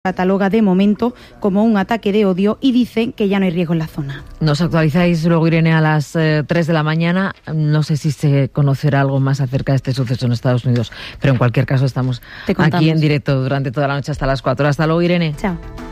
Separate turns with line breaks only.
cataloga de momento como un ataque de odio y dice que ya no hay riesgo en la zona.
Nos actualizáis luego, Irene, a las 3 de la mañana. No sé si se conocerá algo más acerca de este suceso en Estados Unidos, pero en cualquier caso estamos aquí en directo durante toda la noche hasta las 4. Hasta luego, Irene.
Chao.